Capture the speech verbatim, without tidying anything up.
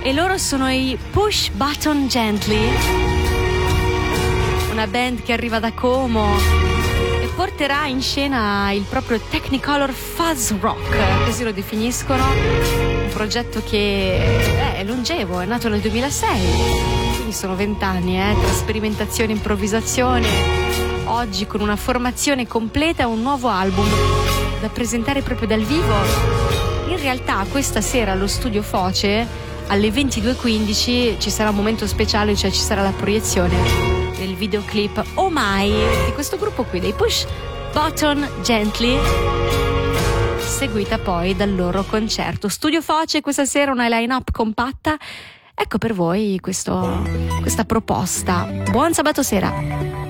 E loro sono i Push Button Gently, una band che arriva da Como e porterà in scena il proprio Technicolor Fuzz Rock, così lo definiscono, un progetto che eh, è longevo, è nato nel duemilasei, quindi sono vent'anni eh, tra sperimentazione e improvvisazione. Oggi con una formazione completa e un nuovo album da presentare proprio dal vivo. In realtà questa sera allo Studio Foce alle ventidue e quindici ci sarà un momento speciale, cioè ci sarà la proiezione del videoclip Oh My di questo gruppo qui, dei Push Button Gently, seguita poi dal loro concerto. Studio Foce questa sera, una line-up compatta. Ecco per voi questo, questa proposta. Buon sabato sera.